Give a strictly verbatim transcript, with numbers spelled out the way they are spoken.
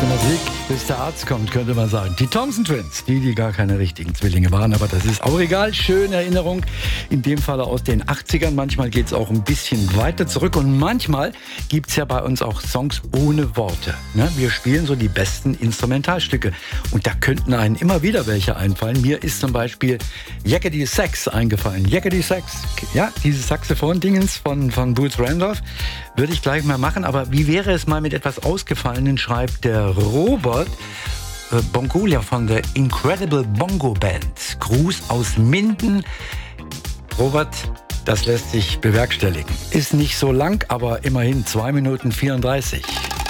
Beste Musik, bis der Arzt kommt, könnte man sagen. Die Thompson Twins, die, die gar keine richtigen Zwillinge waren, aber das ist auch egal. Schöne Erinnerung, in dem Fall aus den achtzigern. Manchmal geht es auch ein bisschen weiter zurück und manchmal gibt es ja bei uns auch Songs ohne Worte. Ne? Wir spielen so die besten Instrumentalstücke und da könnten einem immer wieder welche einfallen. Mir ist zum Beispiel Yakety Sax eingefallen. Yakety Sax, ja, dieses Saxophon-Dingens von, von Boots Randolph, würde ich gleich mal machen. Aber wie wäre es mal mit etwas Ausgefallenen, schreibt der Robert äh, Bongolia von der Incredible Bongo Band. Gruß aus Minden. Robert, das lässt sich bewerkstelligen. Ist nicht so lang, aber immerhin zwei Minuten vierunddreißig.